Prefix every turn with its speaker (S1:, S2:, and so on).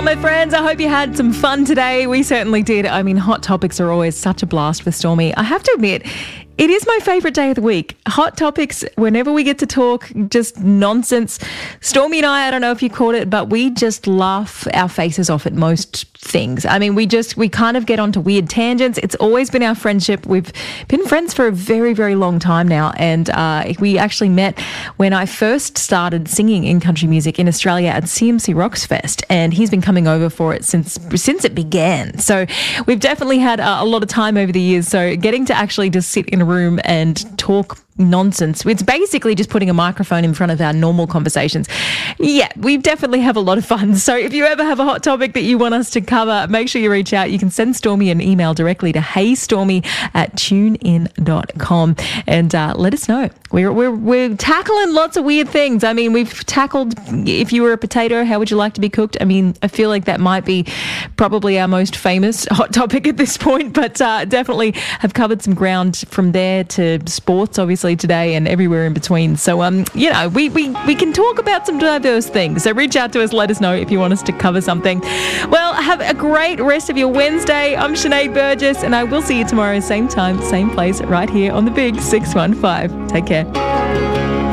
S1: my friends. I hope you had some fun today. We certainly did. I mean, hot topics are always such a blast with Stormy. I have to admit, it is my favourite day of the week. Hot topics, whenever we get to talk, just nonsense. Stormy and I don't know if you caught it, but we just laugh our faces off at most things. I mean, we kind of get onto weird tangents. It's always been our friendship. We've been friends for a very, very long time now. And we actually met when I first started singing in country music in Australia at CMC Rocks Fest. And he's been coming over for it since it began. So we've definitely had a lot of time over the years. So getting to actually just sit in a room and talk nonsense. It's basically just putting a microphone in front of our normal conversations. Yeah, we definitely have a lot of fun. So if you ever have a hot topic that you want us to cover, make sure you reach out. You can send Stormy an email directly to heystormy@tunein.com and let us know. We're tackling lots of weird things. I mean, we've tackled if you were a potato, how would you like to be cooked? I mean, I feel like that might be probably our most famous hot topic at this point, but definitely have covered some ground from there to sports, obviously, today and everywhere in between. So, we can talk about some diverse things. So reach out to us, let us know if you want us to cover something. Well, have a great rest of your Wednesday. I'm Sinead Burgess, and I will see you tomorrow, same time, same place, right here on the Big 615. Take care.